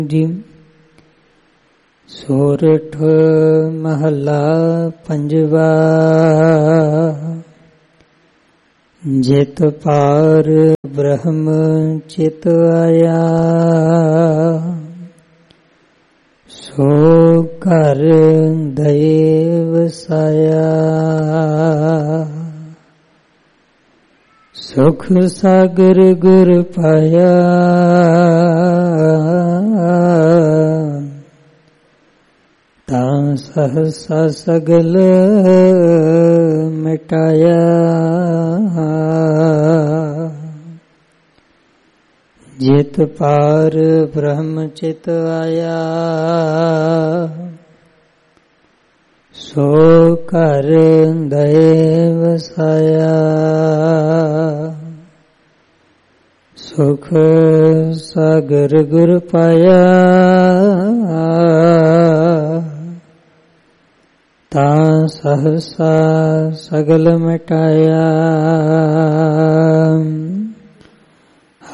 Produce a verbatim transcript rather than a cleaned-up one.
ਜੀ। ਸੋਰਠ ਮਹਲਾ ਪੰਜਵਾ। ਜਿਤ ਪਾਰ ਬ੍ਰਹਮ ਚਿਤ ਆਇਆ, ਸੋ ਘਰ ਦਇ ਵਸਾਇਆ। ਸੁਖ ਸਾਗਰ ਗੁਰ ਪਾਇਆ, ਤਾਂ ਸਹਸਾ ਸਗਲ ਮਿਟਾਇਆ। ਜਿਤ ਪਾਰ ਬ੍ਰਹਮ ਚਿਤ ਆਇਆ, ਸੋ ਘਰ ਦਇ ਵਸਾਇਆ। ਸੁਖ ਸਾਗਰ ਗੁਰ ਪਾਇਆ, ਤਾਂ ਸਹਸਾ ਸਗਲ ਮਿਟਾਇਆ।